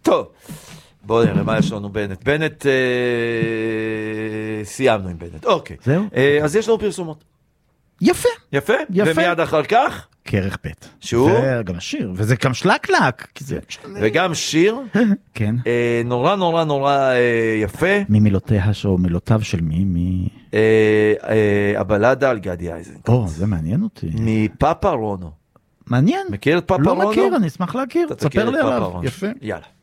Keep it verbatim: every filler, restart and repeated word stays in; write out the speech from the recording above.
טוב, בואו נראה מה יש לנו בנט. בנט, אה, סיימנו עם בנט. אוקיי. זהו? אה, אז יש לנו פרסומות. יפה. יפה? יפה. ומיד אחר כך? כרך בית. שהוא? וגם השיר, וזה גם שלק-לק. וגם שיר. כן. אה, נורא נורא נורא אה, יפה. ממילותיה או מילותיו של מי? מי? אה, אה, הבלדה על גדי איזנקוט. או, זה מעניין אותי. מפאפה רונו. מעניין. מכיר את פאפה לא רונו? מכיר, אני אשמח להכיר. אתה תכיר תספר את לי פאפה עליו. רונו. יפה. יאללה.